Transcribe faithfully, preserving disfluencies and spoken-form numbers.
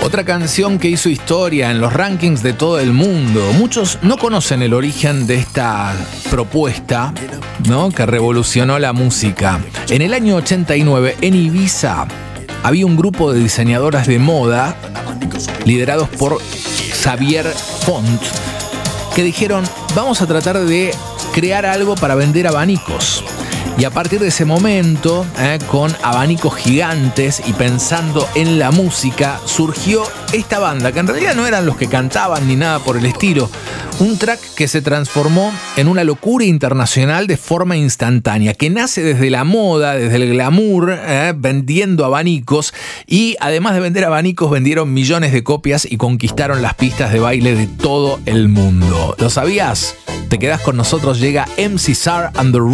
Otra canción que hizo historia en los rankings de todo el mundo. Muchos no conocen el origen de esta propuesta, ¿no?, que revolucionó la música. En el año ochenta y nueve, en Ibiza, había un grupo de diseñadoras de moda liderados por Xavier Font que dijeron: vamos a tratar de crear algo para vender abanicos. Y a partir de ese momento, eh, con abanicos gigantes y pensando en la música, surgió esta banda, que en realidad no eran los que cantaban ni nada por el estilo. Un track que se transformó en una locura internacional de forma instantánea, que nace desde la moda, desde el glamour, eh, vendiendo abanicos, y además de vender abanicos, vendieron millones de copias y conquistaron las pistas de baile de todo el mundo. ¿Lo sabías? Te quedás con nosotros, llega M C Sar and the